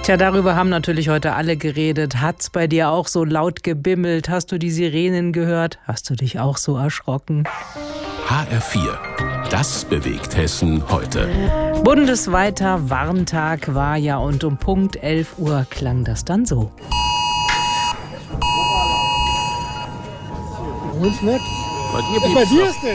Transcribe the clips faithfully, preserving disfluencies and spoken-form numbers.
Tja, darüber haben natürlich heute alle geredet. Hat's bei dir auch so laut gebimmelt? Hast du die Sirenen gehört? Hast du dich auch so erschrocken? H R vier. Das bewegt Hessen heute. Bundesweiter Warntag war ja und um Punkt elf Uhr klang das dann so. Uns nicht. Bei dir, Bei dir ist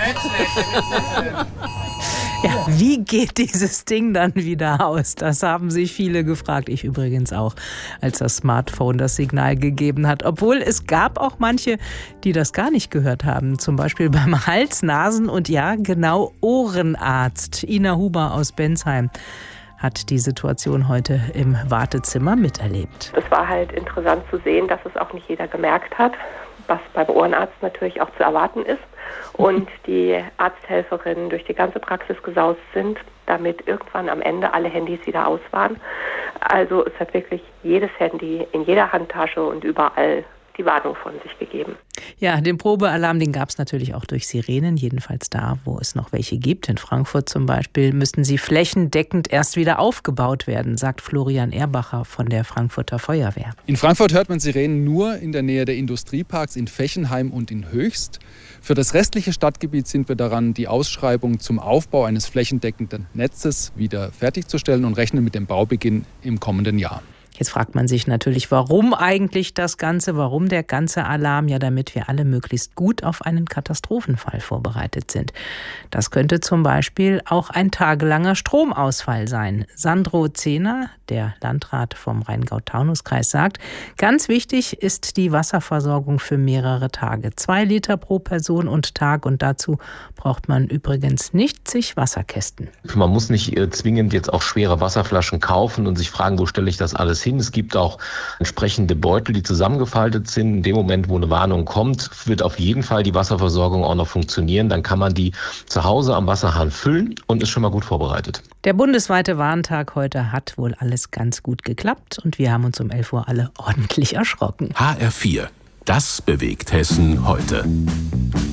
das. Ja, wie geht dieses Ding dann wieder aus? Das haben sich viele gefragt. Ich übrigens auch, als das Smartphone das Signal gegeben hat. Obwohl es gab auch manche, die das gar nicht gehört haben. Zum Beispiel beim Hals-, Nasen- und ja, genau Ohrenarzt. Ina Huber aus Bensheim hat die Situation heute im Wartezimmer miterlebt. Es war halt interessant zu sehen, dass es auch nicht jeder gemerkt hat, was beim Ohrenarzt natürlich auch zu erwarten ist. Und die Arzthelferinnen durch die ganze Praxis gesaust sind, damit irgendwann am Ende alle Handys wieder aus waren. Also es hat wirklich jedes Handy in jeder Handtasche und überall die Warnung von sich gegeben. Ja, den Probealarm, den gab es natürlich auch durch Sirenen, jedenfalls da, wo es noch welche gibt. In Frankfurt zum Beispiel müssten sie flächendeckend erst wieder aufgebaut werden, sagt Florian Erbacher von der Frankfurter Feuerwehr. In Frankfurt hört man Sirenen nur in der Nähe der Industrieparks in Fechenheim und in Höchst. Für das restliche Stadtgebiet sind wir daran, die Ausschreibung zum Aufbau eines flächendeckenden Netzes wieder fertigzustellen und rechnen mit dem Baubeginn im kommenden Jahr. Jetzt fragt man sich natürlich, warum eigentlich das Ganze, warum der ganze Alarm? Ja, damit wir alle möglichst gut auf einen Katastrophenfall vorbereitet sind. Das könnte zum Beispiel auch ein tagelanger Stromausfall sein. Sandro Zehner, der Landrat vom Rheingau-Taunus-Kreis, sagt, ganz wichtig ist die Wasserversorgung für mehrere Tage. Zwei Liter pro Person und Tag, und dazu braucht man übrigens nicht zig Wasserkästen. Man muss nicht äh, zwingend jetzt auch schwere Wasserflaschen kaufen und sich fragen, wo stelle ich das alles hin? Es gibt auch entsprechende Beutel, die zusammengefaltet sind. In dem Moment, wo eine Warnung kommt, wird auf jeden Fall die Wasserversorgung auch noch funktionieren. Dann kann man die zu Hause am Wasserhahn füllen und ist schon mal gut vorbereitet. Der bundesweite Warntag heute hat wohl alles ganz gut geklappt und wir haben uns um elf Uhr alle ordentlich erschrocken. H R vier. Das bewegt Hessen heute.